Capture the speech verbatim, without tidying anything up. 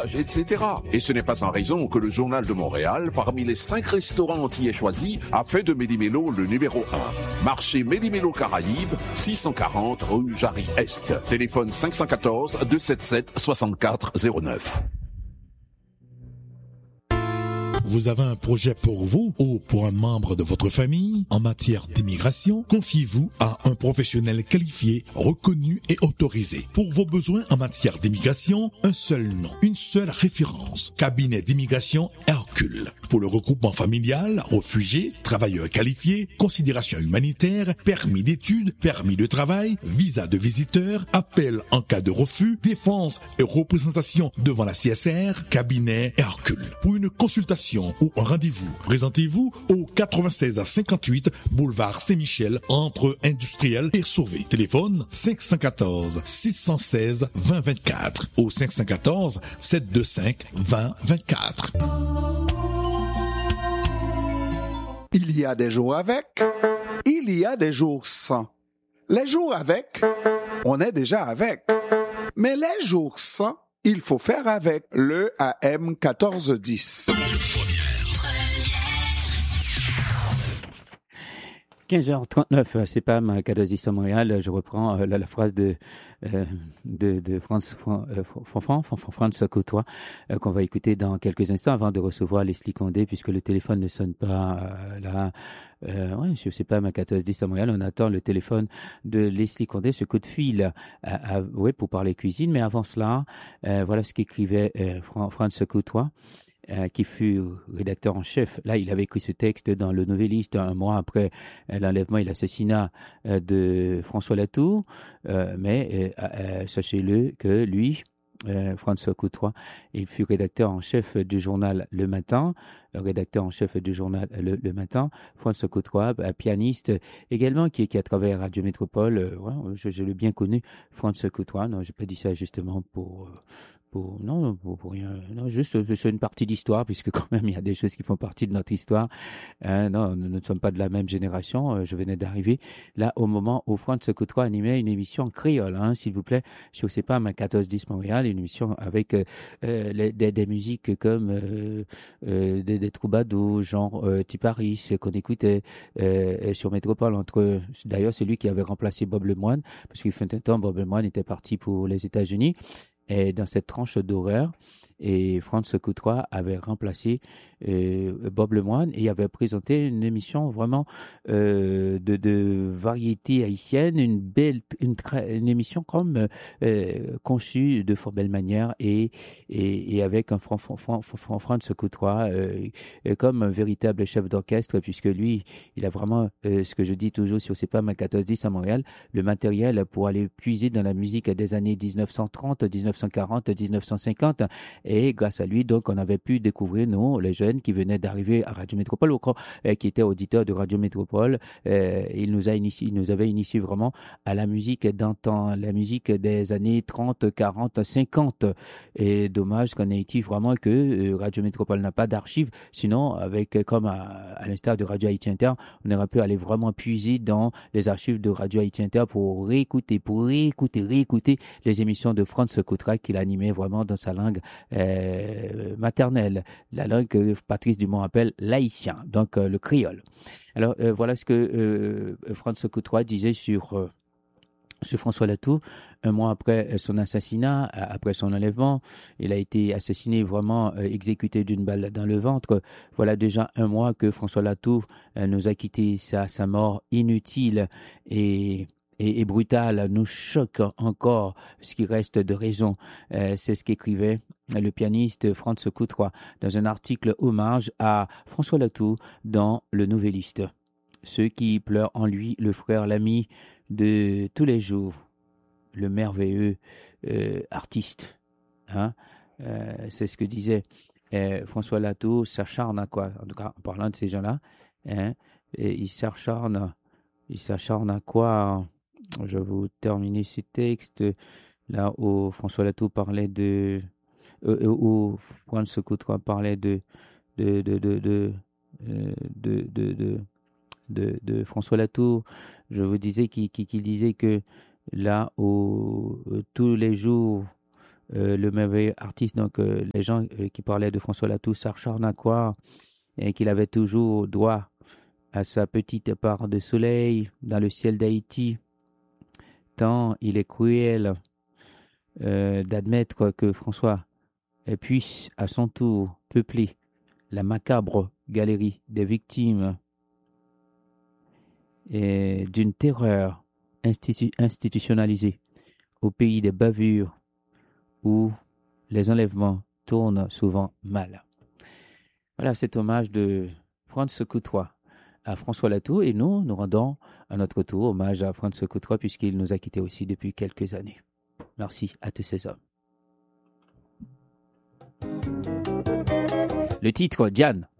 voyages, et cetera. Et ce n'est pas sans raison que le Journal de Montréal, parmi les cinq restaurants entiers choisis, a fait de Méli-Mélo le numéro un. Marché Méli-Mélo Caraïbes, six cent quarante rue Jarry-Est. Téléphone cinq un quatre, deux sept sept, six quatre zéro neuf. Vous avez un projet pour vous ou pour un membre de votre famille en matière d'immigration? Confiez-vous à un professionnel qualifié, reconnu et autorisé. Pour vos besoins en matière d'immigration, un seul nom, une seule référence. Cabinet d'immigration Hercule. Pour le regroupement familial, réfugiés, travailleurs qualifiés, considération humanitaire, permis d'études, permis de travail, visa de visiteur, appel en cas de refus, défense et représentation devant la C S R, cabinet Hercule. Pour une consultation ou un rendez-vous, présentez-vous au quatre-vingt-seize à cinquante-huit boulevard Saint-Michel entre Industriel et Sauvé. Téléphone cinq un quatre, six un six, deux zéro deux quatre ou cinq un quatre, sept deux cinq, deux zéro deux quatre. Il y a des jours avec, il y a des jours sans. Les jours avec, on est déjà avec. Mais les jours sans, il faut faire avec le A M quatorze dix. quinze heures trente-neuf, c'est pas ma quatorze à Montréal. Je reprends euh, la, la phrase de euh, de, de France euh, Fanfan, France Côtois, euh, qu'on va écouter dans quelques instants avant de recevoir Leslie Condé, puisque le téléphone ne sonne pas euh, là. Euh, ouais, je sais pas, ma quatorze dix à Montréal. On attend le téléphone de Leslie Condé, ce coup de fil, à, à, ouais, pour parler cuisine. Mais avant cela, euh, voilà ce qu'écrivait euh, France Côtois. Euh, qui fut rédacteur en chef. Là, il avait écrit ce texte dans le Nouvelliste un mois après euh, l'enlèvement et l'assassinat euh, de François Latour. Euh, mais euh, euh, sachez-le que lui, euh, François Côtois, il fut rédacteur en chef du journal Le Matin, rédacteur en chef du journal Le, Le Matin. François Côtois, pianiste également, qui, qui a travaillé à Radio Métropole. Euh, ouais, je, je l'ai bien connu, François Côtois. Non, j'ai pas dit ça justement pour... Euh, Pour, non, pour, pour rien. Non, juste c'est une partie d'histoire, puisque quand même il y a des choses qui font partie de notre histoire. Euh, non, nous ne sommes pas de la même génération. Euh, je venais d'arriver là au moment où Franz Côtois animait une émission en créole, hein, s'il vous plaît. Je ne sais pas, ma quatorze dix Montréal, une émission avec euh, les, des, des musiques comme euh, euh, des, des troubadours, genre euh, Tiparis, qu'on écoutait euh, sur Métropole. Entre, d'ailleurs, c'est lui qui avait remplacé Bob Lemoine, parce qu'il fait un temps Bob Lemoine était parti pour les États-Unis. Et dans cette tranche d'horaire, et Franz Côtois avait remplacé euh, Bob Lemoine et avait présenté une émission vraiment euh, de, de variété haïtienne, une belle, une, une émission comme euh, conçue de fort belle manière et, et, et avec un Fran, Fran, Fran, Fran, Franz Côtois euh, comme un véritable chef d'orchestre, puisque lui, il a vraiment, euh, ce que je dis toujours sur C'est pas ma quatorze dix à Montréal, le matériel pour aller puiser dans la musique des années dix-neuf cent trente, dix-neuf cent quarante, dix-neuf cent cinquante. Et grâce à lui, donc, on avait pu découvrir, nous, les jeunes qui venaient d'arriver à Radio Métropole, ou euh, qui étaient auditeurs de Radio Métropole. Euh, il nous a initié, il nous avait initié vraiment à la musique d'antan, la musique des années trente, quarante, cinquante. Et dommage qu'en Haïti, vraiment, que euh, Radio Métropole n'a pas d'archives. Sinon, avec, comme à, à l'instar de Radio Haïti Inter, on aurait pu aller vraiment puiser dans les archives de Radio Haïti Inter pour réécouter, pour réécouter, réécouter les émissions de Franz Côtois qu'il animait vraiment dans sa langue Euh, maternelle, la langue que Patrice Dumont appelle l'haïtien, donc euh, le créole. Alors euh, voilà ce que euh, Franz Côtois disait sur euh, sur François Latour. Un mois après son assassinat, après son enlèvement, il a été assassiné, vraiment euh, exécuté d'une balle dans le ventre. Voilà déjà un mois que François Latour euh, nous a quitté. Sa, sa mort inutile et Et, et brutal nous choque encore, ce qui reste de raison. Euh, c'est ce qu'écrivait le pianiste Franz Côtois dans un article hommage à François Latour dans le Nouvelliste. Ceux qui pleurent en lui, le frère, l'ami de tous les jours, le merveilleux euh, artiste. Hein? Euh, c'est ce que disait euh, François Latour, s'acharne à quoi? En tout cas, en parlant de ces gens-là, hein? Et il s'acharne, il s'acharne à quoi? Je vais vous terminer ce texte là où François Latour parlait de euh, où Franz Côtois parlait de de de de de de de, de, de, de François Latour. Je vous disais qu'il, qu'il disait que là où euh, tous les jours euh, le merveilleux artiste, donc euh, les gens euh, qui parlaient de François Latou s'acharnent à croire et qu'il avait toujours droit à sa petite part de soleil dans le ciel d'Haïti, tant il est cruel euh, d'admettre que François puisse à son tour peupler la macabre galerie des victimes et d'une terreur institu- institutionnalisée au pays des bavures où les enlèvements tournent souvent mal. Voilà cet hommage de Franz Coutois à François Latou, et nous, nous rendons à notre tour hommage à Franz Coutois puisqu'il nous a quittés aussi depuis quelques années. Merci à tous ces hommes. Le titre, Diane.